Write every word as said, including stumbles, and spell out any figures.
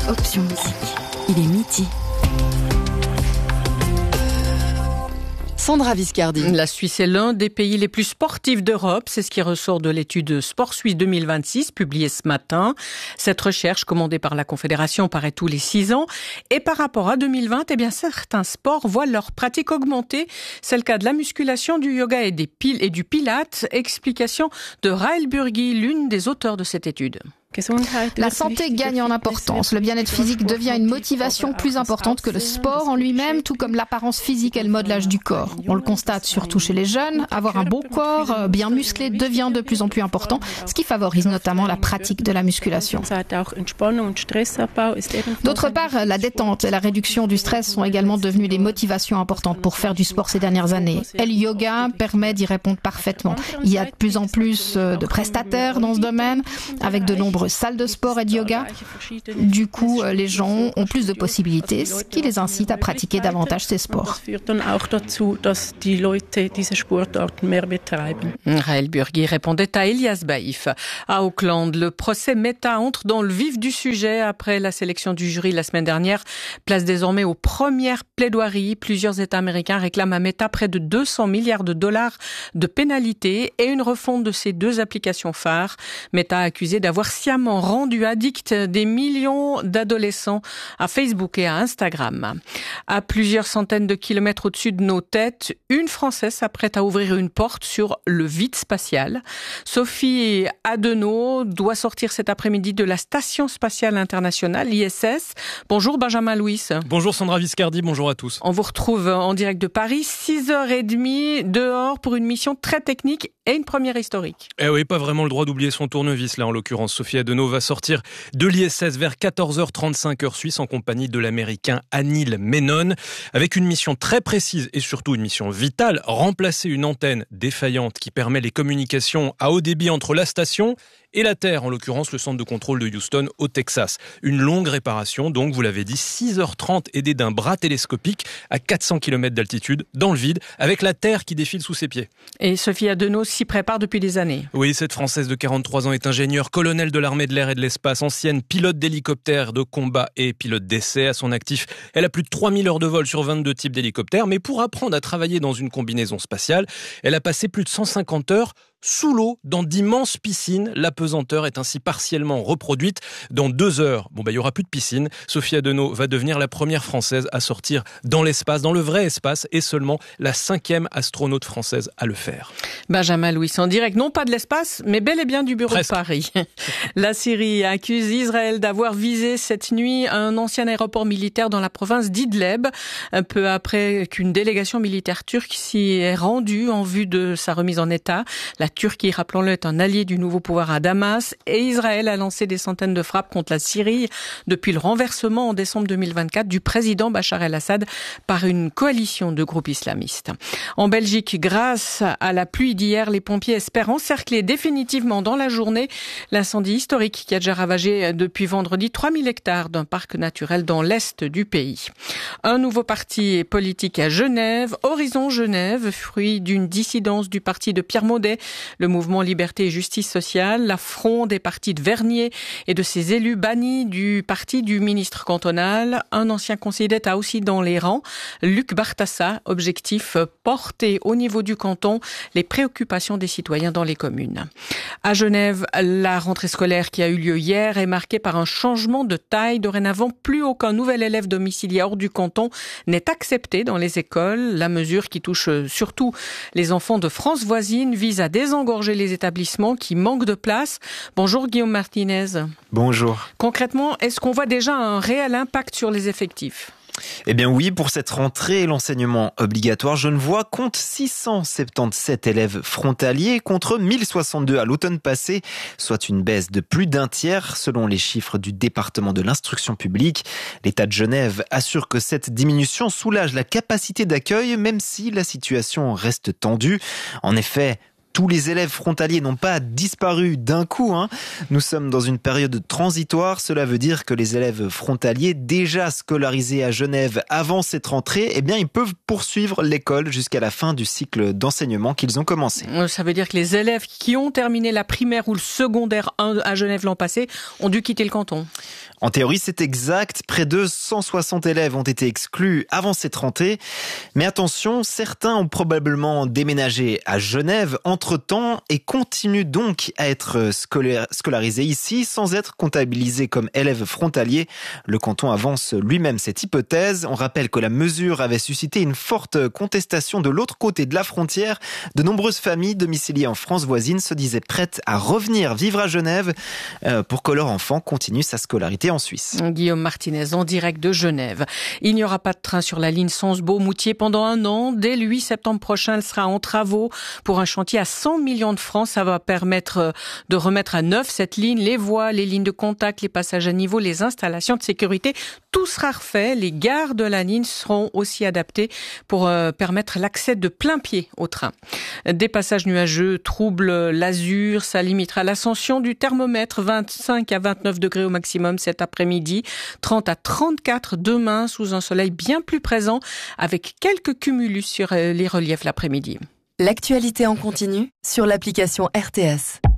Option Musique. Il est midi. Sandra Viscardi. La Suisse est l'un des pays les plus sportifs d'Europe. C'est ce qui ressort de l'étude Sport Suisse deux mille vingt-six, publiée ce matin. Cette recherche, commandée par la Confédération, paraît tous les six ans. Et par rapport à deux mille vingt, eh bien, certains sports voient leur pratique augmenter. C'est le cas de la musculation, du yoga et, des pil- et du pilates. Explication de Rahel Burgi, l'une des auteurs de cette étude. La santé gagne en importance. Le bien-être physique devient une motivation plus importante que le sport en lui-même, tout comme l'apparence physique et le modelage du corps. On le constate surtout chez les jeunes. Avoir un beau corps, bien musclé, devient de plus en plus important, ce qui favorise notamment la pratique de la musculation. D'autre part, la détente et la réduction du stress sont également devenues des motivations importantes pour faire du sport ces dernières années. Et le yoga permet d'y répondre parfaitement. Il y a de plus en plus de prestataires dans ce domaine, avec de nombreux salles de sport et de yoga. Du coup, les gens ont plus de possibilités, ce qui les incite à pratiquer davantage ces sports. Rahel Burgi répondait à Elias Baïf. À Auckland, le procès Meta entre dans le vif du sujet après la sélection du jury la semaine dernière. Place désormais aux premières plaidoiries. Plusieurs États américains réclament à Meta près de deux cents milliards de dollars de pénalités et une refonte de ces deux applications phares. Meta accusé d'avoir sciemment rendu addict des millions d'adolescents à Facebook et à Instagram. À plusieurs centaines de kilomètres au-dessus de nos têtes, une Française s'apprête à ouvrir une porte sur le vide spatial. Sophie Adenau doit sortir cet après-midi de la Station spatiale internationale, I S S. Bonjour Benjamin Louis. Bonjour Sandra Viscardi, bonjour à tous. On vous retrouve en direct de Paris, six heures trente dehors pour une mission très technique et une première historique. Eh oui, pas vraiment le droit d'oublier son tournevis là en l'occurrence. Sophie Adenau va sortir de l'I S S vers quatorze heures trente-cinq heure suisse en compagnie de l'américain Anil Menon avec une mission très précise et surtout une mission vitale, remplacer une antenne défaillante qui permet les communications à haut débit entre la station et la Terre, en l'occurrence le centre de contrôle de Houston au Texas. Une longue réparation, donc vous l'avez dit, six heures trente aidée d'un bras télescopique à quatre cents kilomètres d'altitude, dans le vide, avec la Terre qui défile sous ses pieds. Et Sophie Adenau s'y prépare depuis des années. Oui, cette Française de quarante-trois ans est ingénieure, colonel de l'armée de l'air et de l'espace, ancienne pilote d'hélicoptère de combat et pilote d'essai à son actif. Elle a plus de trois mille heures de vol sur vingt-deux types d'hélicoptères, mais pour apprendre à travailler dans une combinaison spatiale, elle a passé plus de cent cinquante heures sous l'eau, dans d'immenses piscines. La pesanteur est ainsi partiellement reproduite. Dans deux heures, bon bah il y aura plus de piscine. Sophie Adenau va devenir la première Française à sortir dans l'espace, dans le vrai espace, et seulement la cinquième astronaute française à le faire. Benjamin Louis en direct, non pas de l'espace, mais bel et bien du bureau Presque. de Paris. La Syrie accuse Israël d'avoir visé cette nuit un ancien aéroport militaire dans la province d'Idleb, un peu après qu'une délégation militaire turque s'y est rendue en vue de sa remise en état. La Turquie, rappelons-le, est un allié du nouveau pouvoir à Damas et Israël a lancé des centaines de frappes contre la Syrie depuis le renversement en décembre deux mille vingt-quatre du président Bachar el-Assad par une coalition de groupes islamistes. En Belgique, grâce à la pluie d'hier, les pompiers espèrent encercler définitivement dans la journée l'incendie historique qui a déjà ravagé depuis vendredi trois mille hectares d'un parc naturel dans l'est du pays. Un nouveau parti politique à Genève, Horizon Genève, fruit d'une dissidence du parti de Pierre Maudet, le mouvement Liberté et Justice sociale, l'affront des partis de Vernier et de ses élus bannis du parti du ministre cantonal. Un ancien conseiller d'État aussi dans les rangs, Luc Bartassa, objectif porter au niveau du canton les préoccupations des citoyens dans les communes. À Genève, la rentrée scolaire qui a eu lieu hier est marquée par un changement de taille. Dorénavant, plus aucun nouvel élève domicilié hors du canton n'est accepté dans les écoles. La mesure qui touche surtout les enfants de France voisine vise à désengorger les établissements qui manquent de place. Bonjour Guillaume Martinez. Bonjour. Concrètement, est-ce qu'on voit déjà un réel impact sur les effectifs ? Eh bien oui, pour cette rentrée, l'enseignement obligatoire Genevois compte six cent soixante-dix-sept élèves frontaliers contre mille soixante-deux à l'automne passé, soit une baisse de plus d'un tiers selon les chiffres du département de l'instruction publique. L'État de Genève assure que cette diminution soulage la capacité d'accueil, même si la situation reste tendue. En effet, Tous les élèves frontaliers n'ont pas disparu d'un coup. Hein. Nous sommes dans une période transitoire. Cela veut dire que les élèves frontaliers déjà scolarisés à Genève avant cette rentrée, eh bien, ils peuvent poursuivre l'école jusqu'à la fin du cycle d'enseignement qu'ils ont commencé. Ça veut dire que les élèves qui ont terminé la primaire ou le secondaire à Genève l'an passé ont dû quitter le canton. En théorie, c'est exact. Près de cent soixante élèves ont été exclus avant cette rentrée. Mais attention, certains ont probablement déménagé à Genève entre-temps et continuent donc à être scolarisés ici sans être comptabilisés comme élèves frontaliers. Le canton avance lui-même cette hypothèse. On rappelle que la mesure avait suscité une forte contestation de l'autre côté de la frontière. De nombreuses familles domiciliées en France voisine se disaient prêtes à revenir vivre à Genève pour que leur enfant continue sa scolarité en Suisse. Guillaume Martinez en direct de Genève. Il n'y aura pas de train sur la ligne Sens-Beaumoutier pendant un an. Dès le huit septembre prochain, elle sera en travaux pour un chantier à cent millions de francs. Ça va permettre de remettre à neuf cette ligne, les voies, les lignes de contact, les passages à niveau, les installations de sécurité. Tout sera refait. Les gares de la ligne seront aussi adaptées pour permettre l'accès de plein pied au train. Des passages nuageux troublent l'azur. Ça limitera l'ascension du thermomètre. vingt-cinq à vingt-neuf degrés au maximum cet après-midi. trente à trente-quatre demain sous un soleil bien plus présent avec quelques cumulus sur les reliefs l'après-midi. L'actualité en continu sur l'application R T S.